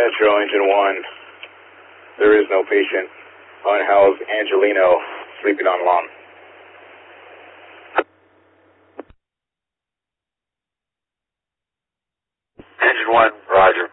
Metro, Engine 1. There is no patient. Unhoused Angelino sleeping on lawn. Engine 1, roger.